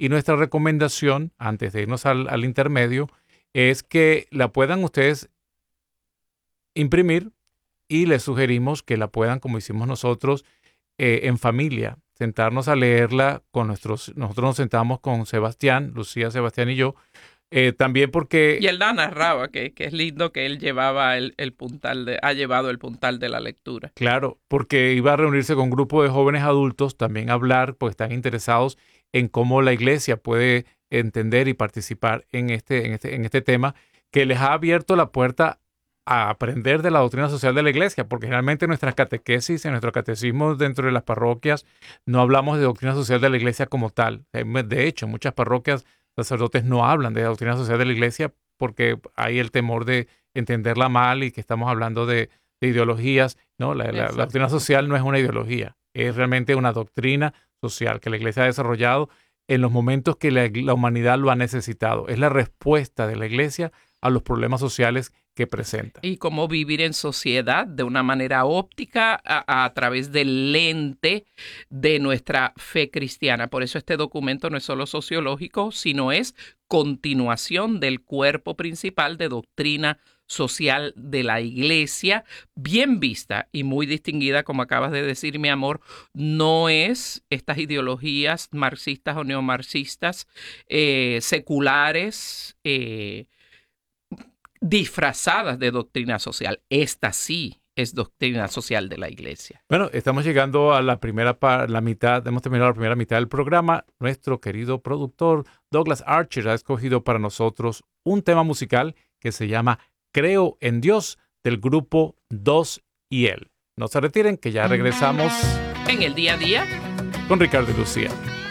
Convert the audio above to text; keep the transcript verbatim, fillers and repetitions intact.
Y nuestra recomendación, antes de irnos al, al intermedio, es que la puedan ustedes imprimir y les sugerimos que la puedan, como hicimos nosotros, eh, en familia, sentarnos a leerla con nuestros, nosotros nos sentamos con Sebastián, Lucía, Sebastián y yo, eh, también porque... Y él la narraba, que, que es lindo que él llevaba el, el puntal de, ha llevado el puntal de la lectura. Claro, porque iba a reunirse con un grupo de jóvenes adultos, también a hablar, pues están interesados en cómo la iglesia puede entender y participar en este, en este, en este tema, que les ha abierto la puerta a aprender de la doctrina social de la iglesia, porque generalmente en nuestras catequesis, en nuestro catecismo dentro de las parroquias, no hablamos de doctrina social de la iglesia como tal. De hecho, en muchas parroquias sacerdotes no hablan de la doctrina social de la iglesia porque hay el temor de entenderla mal y que estamos hablando de, de ideologías. No, la, la, la doctrina social no es una ideología, es realmente una doctrina social que la iglesia ha desarrollado en los momentos que la, la humanidad lo ha necesitado. Es la respuesta de la iglesia a los problemas sociales que presenta. Y cómo vivir en sociedad de una manera óptica a, a través del lente de nuestra fe cristiana. Por eso este documento no es solo sociológico, sino es continuación del cuerpo principal de doctrina social de la iglesia, bien vista y muy distinguida, como acabas de decir, mi amor. No es estas ideologías marxistas o neomarxistas eh, seculares, eh, disfrazadas de doctrina social. Esta sí es doctrina social de la iglesia. Bueno, estamos llegando a la primera par, la mitad, hemos terminado la primera mitad del programa. Nuestro querido productor Douglas Archer ha escogido para nosotros un tema musical que se llama Creo en Dios, del grupo Dos y Él. No se retiren, que ya regresamos en el día a día con Ricardo y Lucía.